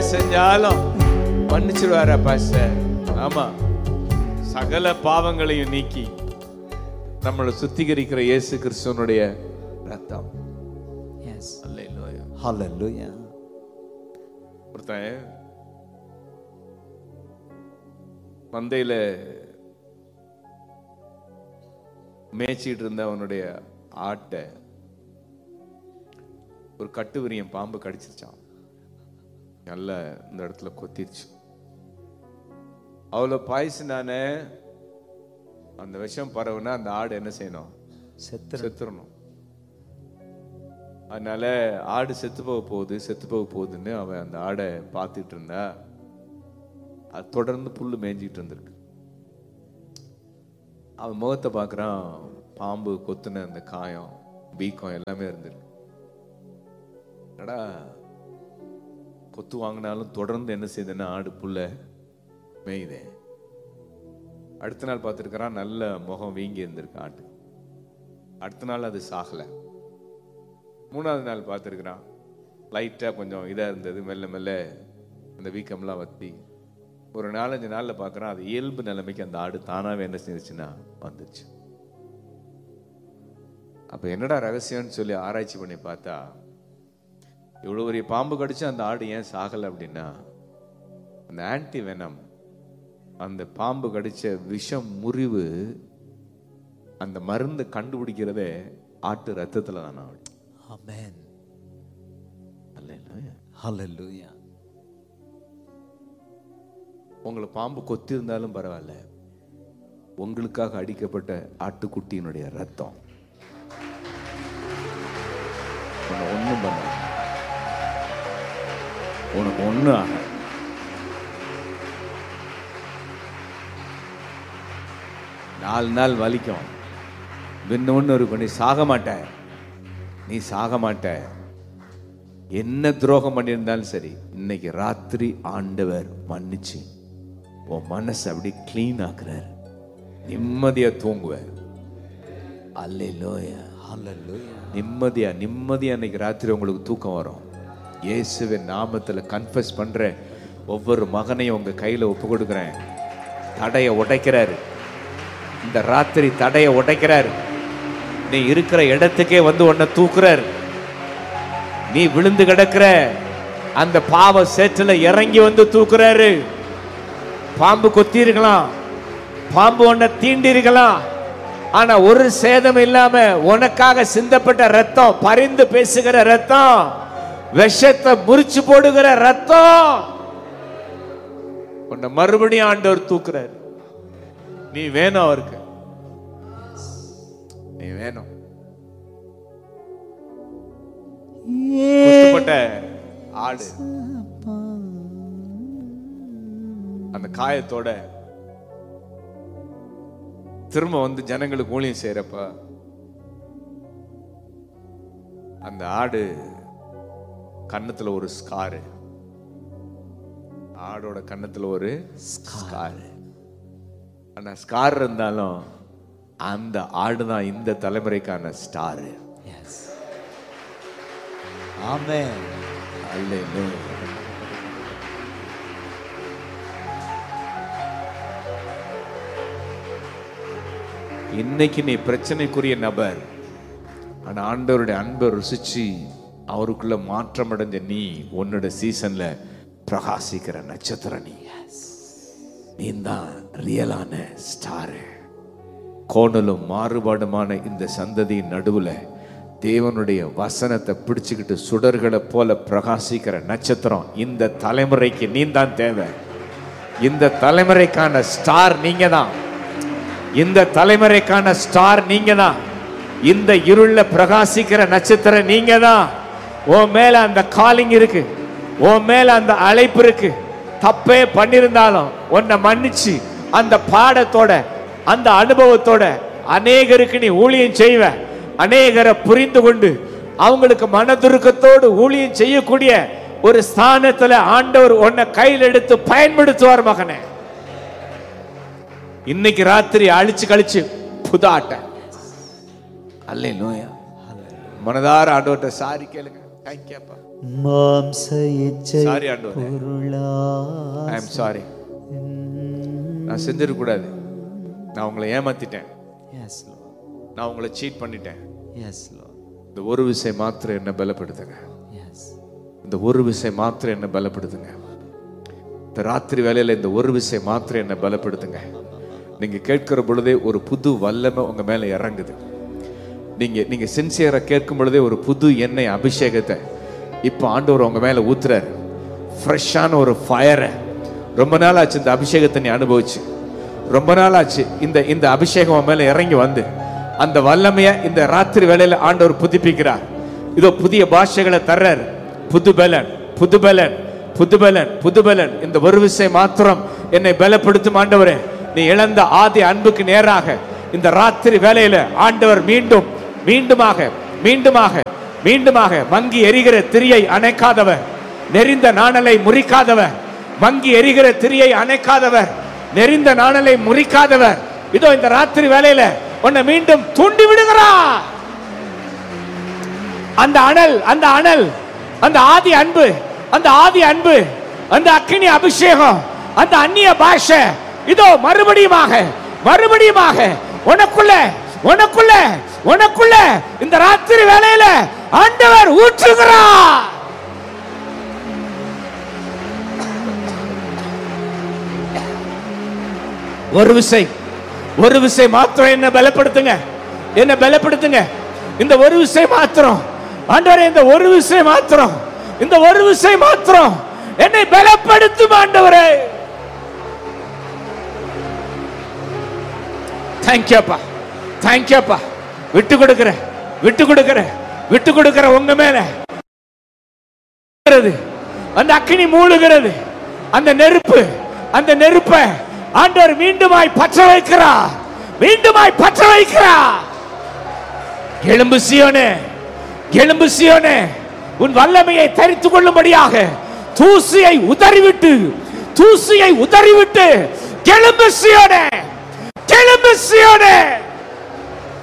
செஞ்சாலும் மன்னிச்சிடுவாரா பாஸ்டர்? ஆமா, சகல பாவங்களையும் நீக்கி நம்மளை சுத்திகரிக்கிற இயேசு கிறிஸ்துவனுடைய ரத்தம். Hallelujah. ஒருத்தன் மந்தையில மேய்ச்சிட்டு இருந்த அவனுடைய ஆட்டை ஒரு கட்டுவிரியம் பாம்பு கடிச்சிருச்சான். நல்லா இந்த இடத்துல கொத்திருச்சு. அவ்வளோ பாய்ச்சினானே அந்த விஷம் பரவுனா அந்த ஆடு என்ன செய்யணும்? செத்துறணும். அதனால ஆடு செத்து போக போகுதுன்னு அவன் அந்த ஆடை பார்த்துட்டு இருந்தா, அது தொடர்ந்து புல்லு மேய்ஞ்சிட்டு இருந்திருக்கு. அவன் முகத்தை பார்க்குறான், பாம்பு கொத்துன அந்த காயம், வீக்கம் எல்லாமே இருந்திருக்கு. கொத்து வாங்கினாலும் தொடர்ந்து என்ன செய்யுதுன்னா ஆடு புல்ல மேயுதே. அடுத்த நாள் பார்த்துருக்கிறான், நல்ல முகம் வீங்கி இருந்திருக்கு ஆட்டு. அடுத்த நாள் அது சாகலை. மூணாவது நாள் பார்த்துருக்குறான், லைட்டாக கொஞ்சம் இதாக இருந்தது, மெல்ல மெல்ல அந்த வீக்கம்லாம் வத்தி. ஒரு 4-5 நாளில் பார்க்குறான், அது இயல்பு நிலைமைக்கு அந்த ஆடு தானாகவே என்ன செஞ்சிச்சுன்னா வந்துச்சு. அப்போ என்னடா ரகசியம்னு சொல்லி ஆராய்ச்சி பண்ணி பார்த்தா, இவ்வளோ பெரிய பாம்பு கடிச்சு அந்த ஆடு ஏன் சாகலை அப்படின்னா, அந்த ஆன்டி வெனம், அந்த பாம்பு கடிச்ச விஷம் முறிவு, அந்த மருந்து கண்டுபிடிக்கிறதே ஆட்டு ரத்தத்தில் தானே. Amen. Hallelujah. உங்களை பாம்பு கொத்தி இருந்தாலும் பரவாயில்ல, உங்களுக்காக அடிக்கப்பட்ட ஆட்டுக்குட்டியினுடைய ரத்தம் ஒண்ணும் பண்ண, உனக்கு ஒண்ணு ஆக. நாலு நாள் வலிக்கும், இன்னொன்னு இருக்கும், நீ சாக மாட்ட, நீ சாக மாட்ட. என்ன துரோகம் பண்ணியிருந்தாலும் சரி, இன்னைக்கு ராத்திரி ஆண்டவர் மன்னிச்சு உன் மனசை அப்படி கிளீன் ஆக்குறார், நிம்மதியா தூங்குவார். அல்லேலூயா, Hallelujah. நிம்மதியா இன்னைக்கு ராத்திரி உங்களுக்கு தூக்கம் வரும். இயேசுவின் நாமத்துல கன்ஃபஸ் பண்ற ஒவ்வொரு மகனையும் உங்க கையில ஒப்பு கொடுக்கிறேன். தடையை உடைக்கிறாரு இந்த ராத்திரி, தடையை உடைக்கிறாரு. நீ இருக்கிற இடத்துக்கே வந்து உன்னை தூக்குறாரு. நீ விழுந்து கிடக்கிற அந்த பாவ சேற்றுல இறங்கி வந்து தூக்குறாரு. பாம்பு கொத்தி இருக்கலாம், பாம்பு உன்னை தீண்டி இருக்கலாம், ஆனா ஒரு சேதம் இல்லாம உனக்காக சிந்தப்பட்ட ரத்தம், பரிந்து பேசுகிற ரத்தம், விஷத்தை முறிச்சு போடுகிற ரத்தம், உன்னை மறுபடியும் ஆண்டவர் தூக்குறாரு. நீ வேணும் அவருக்கு, நீ வேணும். குத்துப்பட்ட ஆடு அந்த காயத்தோட திரும்ப வந்து ஜனங்களுக்கு ஊழியம் செய்யறப்ப, அந்த ஆடு கன்னத்துல ஒரு ஸ்காரு, ஆடோட கன்னத்துல ஒரு ஸ்காரு. ஆனா ஸ்கார் இருந்தாலும் அந்த ஆடுதான் இந்த தலைமுறைக்கான ஸ்டார். Amen. அல்லேலூயா. இன்னைக்கு நீ பிரச்சனைக்குரிய நபர், ஆனா ஆண்டவருடைய அன்பை ருசிச்சு அவருக்குள்ள மாற்றம் அடைஞ்ச நீ, உன்னோட சீசன்ல பிரகாசிக்கிற நட்சத்திரம். நீ தான் ரியலான ஸ்டார். கோணலும் மாறுபாடுமான இந்த சந்ததியின் நடுவுல தேவனுடைய வசனத்தை பிடிச்சுக்கிட்டு சுடர்களை போல பிரகாசிக்கிற நட்சத்திரம். இந்த தலைமுறைக்கு நீ தான் தேவை. இந்த தலைமுறைக்கான ஸ்டார் நீங்க தான். இந்த தலைமுறைக்கான ஸ்டார் நீங்க தான். இந்த இருள பிரகாசிக்கிற நட்சத்திரம் நீங்க தான். உன் மேல அந்த காலிங் இருக்கு, உன் மேல அந்த அழைப்பு இருக்கு. தப்பே பண்ணிருந்தாலும் உன்னை மன்னிச்சு அந்த பாடத்தோட அந்த அனுபவத்தோட அநேகருக்கு நீ ஊழியம் செய்வ. அநேகரை புரிந்து கொண்டு அவங்களுக்கு மனதுருக்கத்தோடு ஊழியம் செய்யக்கூடிய ஒரு ஸ்தானத்துல ஆண்டவர் உன்னை கையில் எடுத்து பயன்படுத்துவார் மகனே. இன்னைக்கு ராத்திரி அழிச்சு கழிச்சு புதாட்ட. அல்லேலூயா. மனதார ஆண்டவர்ட்ட சாரி கேளுங்க. தேங்க்யூப்பா. மாம்ச இச்சை சாரி ஆண்டவரே, ஐ அம் சாரி. நான் செஞ்சிருக்க கூடாது. நான் உங்களை ஏமாத்திட்டேன். எஸ் லார்ட், நான் உங்களை சீட் பண்ணிட்டேன். எஸ் லார்ட், இந்த ஒரு விஷயம் மாத்திரம் என்ன பலப்படுத்துங்க. எஸ், இந்த ஒரு விஷயம் மாத்திரம் என்ன பலப்படுத்துங்க. இந்த ராத்திரி வேலையில இந்த ஒரு விஷயம் மாத்திரம் என்ன பலப்படுத்துங்க. நீங்க கேட்கிற பொழுதே ஒரு புது வல்லமை உங்க மேல இறங்குது. நீங்க சின்சியரா கேட்கும் பொழுதே ஒரு புது எண்ணெய் அபிஷேகத்தை இப்போ ஆண்டவர் உங்க மேல ஊத்துறாரு. ஃப்ரெஷ்ஷான ஒரு ஃபயரை. ரொம்ப நாள் ஆச்சு இந்த அபிஷேகத்தை நீ அனுபவிச்சு. ரொம்ப நாள் ஆச்சு இந்த அபிஷேகம் உன் மேல இறங்கி வந்து அந்த வல்லமைய இந்த ராத்திரி வேளையில ஆண்டவர் புதுப்பிக்கிறார். இதோ புதிய பாஷைகளை தர்றார். புது பலன், புது பலன், புது பலன், புது பலன். இந்த ஒரு விஷயம் மாத்திரம் என்னை பலப்படுத்தும் ஆண்டவரே. நீ இழந்த ஆதி அன்புக்கு நேராக இந்த ராத்திரி வேளையில ஆண்டவர் மீண்டும் மீண்டுமாக மீண்டுமாக மீண்டுமாக மங்கி எரிகிற திரியை அணைக்காதவர், நெறிந்த நாணலை முறிக்காதவர், மங்கி எரிகிற திரியை அணைக்காதவர், நெறிந்த நாணலை முறிக்காதவர். இதோ இந்த ராத்திரி வேளையில உன்னை மீண்டும் தூண்டி விடுகிறார். அந்த அனல், அந்த அனல், அந்த ஆதி அன்பு, அந்த ஆதி அன்பு, அந்த அக்கினி அபிஷேகம், அந்த அந்நிய பாஷை இதோ மறுபடியுமாக மறுபடியுமாக உனக்குள்ள உனக்குள்ள உனக்குள்ள இந்த ராத்திரி வேளையில ஆண்டவர் ஊற்றுகிறார். ஒரு விஷயம் மாத்திரம் என்ன பலப்படுத்துங்க, என்ன பலப்படுத்துங்க. இந்த ஒரு விஷயம் மாத்திரம் ஆண்டவரே, இந்த ஒரு விஷயம் மாத்திரம், இந்த ஒரு விஷயம் மாத்திரம் என்னை பலப்படுத்தும் ஆண்டவரே. தேங்க்யூப்பா, தேங்க்யூப்பா. விட்டு கொடுக்கிற விட்டு கொடுக்கிற விட்டு கொடுக்கிற உங்க மேல அந்த அக்கினி மூழுகிறது. அந்த நெருப்பு, அந்த நெருப்பை ஆண்டவர் மீண்டுமாய் பற்ற வைக்கிறார், மீண்டுமாய் பற்ற வைக்கிறார். எழும்பு சீயோனே, எழும்பு சீயோனே, உன் வல்லமையை தரித்துக் கொள்ளும்படியாக தூசியை உதறிவிட்டு, தூசியை உதறிவிட்டு எழும்பு சீயோனே, எழும்பு சீயோனே.